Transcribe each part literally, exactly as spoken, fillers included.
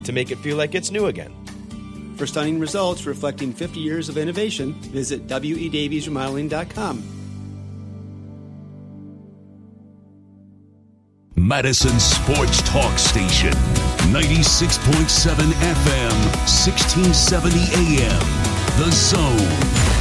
to make it feel like it's new again. For stunning results reflecting fifty years of innovation, visit W E Davies Remodeling dot com. Madison Sports Talk Station, ninety-six point seven F M, sixteen seventy A M. The Zone.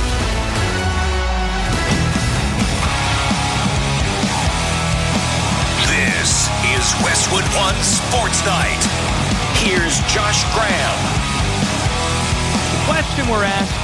This is Westwood One Sports Night. Here's Josh Graham. The question we're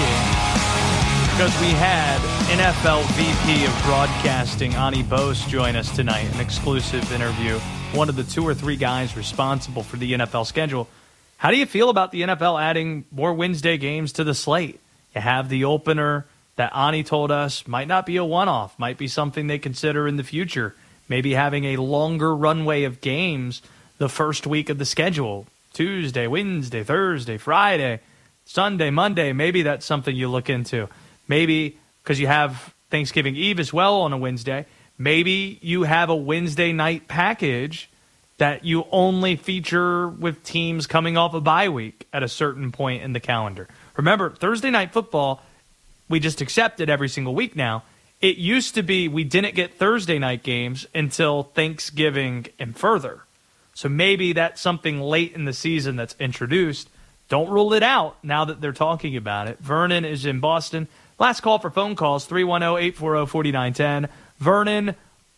asking, because we had N F L V P of Broadcasting, Ani Bose, join us tonight, an exclusive interview, one of the two or three guys responsible for the N F L schedule. How do you feel about the N F L adding more Wednesday games to the slate? You have the opener that Ani told us might not be a one-off, might be something they consider in the future, maybe having a longer runway of games the first week of the schedule. Tuesday, Wednesday, Thursday, Friday, Sunday, Monday, maybe that's something you look into. Maybe because you have Thanksgiving Eve as well on a Wednesday, maybe you have a Wednesday night package that you only feature with teams coming off a bye week at a certain point in the calendar. Remember, Thursday night football, we just accept it every single week now. It used to be we didn't get Thursday night games until Thanksgiving and further. So maybe that's something late in the season that's introduced. Don't rule it out now that they're talking about it. Vernon is in Boston. Last call for phone calls, three one zero, eight four zero, four nine one zero. Vernon,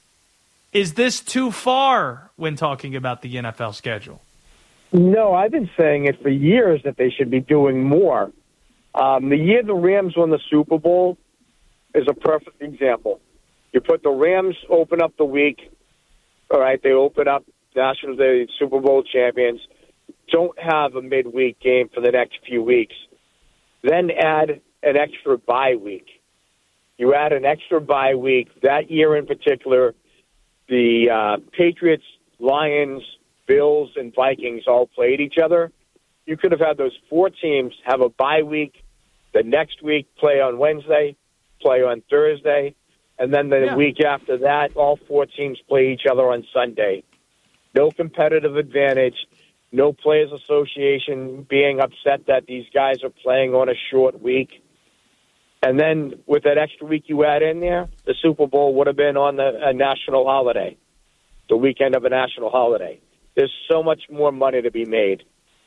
is this too far when talking about the N F L schedule? No, I've been saying it for years that they should be doing more. Um, the year the Rams won the Super Bowl is a perfect example. You put the Rams open up the week, all right, they open up National Day Super Bowl champions, don't have a midweek game for the next few weeks. Then add an extra bye week. You add an extra bye week. That year in particular, the uh, Patriots, Lions, Bills, and Vikings all played each other. You could have had those four teams have a bye week, the next week play on Wednesday, play on Thursday, and then the yeah. week after that, all four teams play each other on Sunday. No competitive advantage, no Players Association being upset that these guys are playing on a short week. And then with that extra week you add in there, the Super Bowl would have been on the, a national holiday, the weekend of a national holiday. There's so much more money to be made.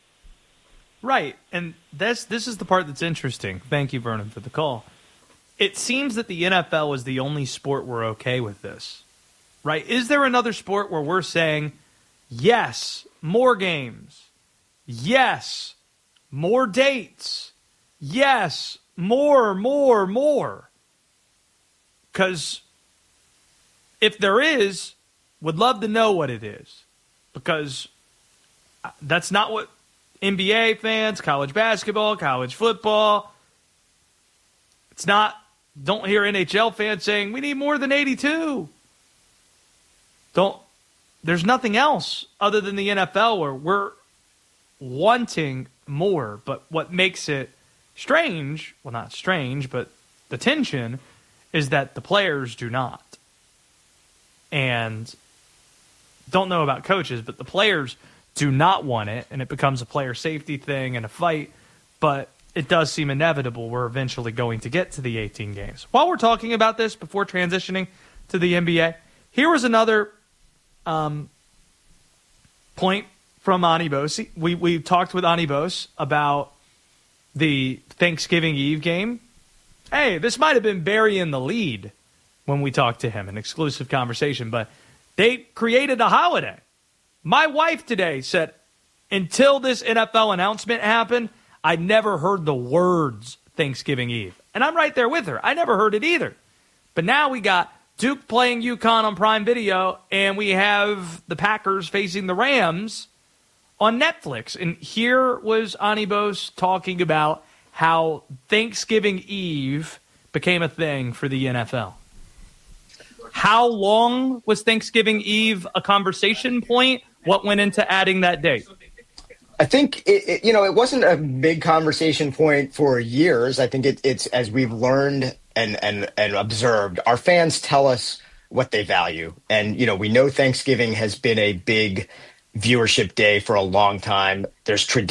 Right, and this, this is the part that's interesting. Thank you, Vernon, for the call. It seems that the N F L is the only sport we're okay with this. Right? Is there another sport where we're saying, yes, more games. Yes, more dates. Yes, more, more, more. Because if there is, would love to know what it is. Because that's not what N B A fans, college basketball, college football, it's not, don't hear N H L fans saying, we need more than eighty-two. Don't, there's nothing else other than the N F L where we're wanting more. But what makes it strange, well, not strange, but the tension is that the players do not. And don't know about coaches, but the players do not want it, and it becomes a player safety thing and a fight. But it does seem inevitable we're eventually going to get to the eighteen games. While we're talking about this, before transitioning to the N B A, here was another Um, point from Ani Bose. We we talked with Ani Bose about the Thanksgiving Eve game. Hey, this might have been burying the lead when we talked to him, an exclusive conversation, but they created a holiday. My wife today said, until this N F L announcement happened, I never heard the words Thanksgiving Eve. And I'm right there with her. I never heard it either. But now we got Duke playing UConn on Prime Video, and we have the Packers facing the Rams on Netflix. And here was Ani Bose talking about how Thanksgiving Eve became a thing for the N F L. How long was Thanksgiving Eve a conversation point? What went into adding that date? I think, it, it, you know, it wasn't a big conversation point for years. I think it, it's, as we've learned and, and, and observed, our fans tell us what they value. And, you know, we know Thanksgiving has been a big viewership day for a long time. There's tradition.